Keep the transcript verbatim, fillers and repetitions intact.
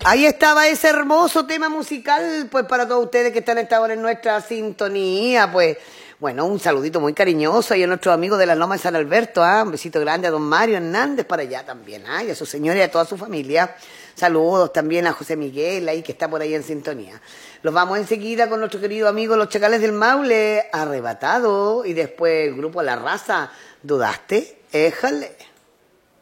Ahí estaba ese hermoso tema musical, pues para todos ustedes que están a esta hora en nuestra sintonía, pues bueno, un saludito muy cariñoso y a nuestros amigos de la Loma de San Alberto, ¿ah? Un besito grande a don Mario Hernández para allá también, ¿ah? Y a su señora y a toda su familia. Saludos también a José Miguel ahí que está por ahí en sintonía. Los vamos enseguida con nuestro querido amigo Los Chacales del Maule, Arrebatado, y después el grupo La Raza, ¿dudaste? Éjale.